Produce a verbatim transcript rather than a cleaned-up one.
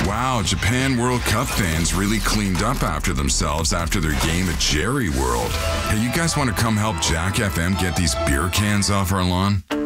Wow, Japan World Cup fans really cleaned up after themselves after their game at Jerry World. Hey, you guys want to come help Jack F M get these beer cans off our lawn?